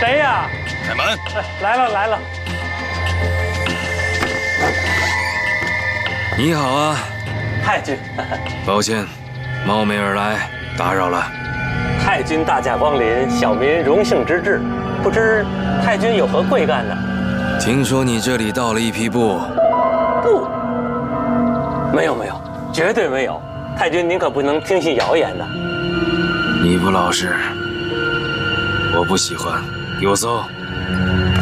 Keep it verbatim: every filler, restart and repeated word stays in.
谁呀？ 开门！ 来了来了。 你好啊， 太君。 抱歉，冒昧而来，打扰了。 太君大驾光临，小民荣幸之至。不知太君有何贵干呢？ 听说你这里到了一批布。 布？没有没有，绝对没有。太君您可不能听信谣言呐。 你不老实，我不喜欢，给我搜。